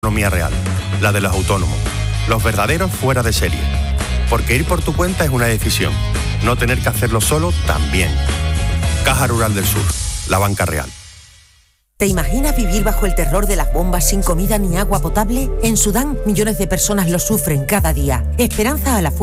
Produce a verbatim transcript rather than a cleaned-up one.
economía real, la de los autónomos, los verdaderos fuera de serie. Porque ir por tu cuenta es una decisión, no tener que hacerlo solo también. Caja Rural del Sur, la banca real. ¿Te imaginas vivir bajo el terror de las bombas sin comida ni agua potable? En Sudán, millones de personas lo sufren cada día. Esperanza a la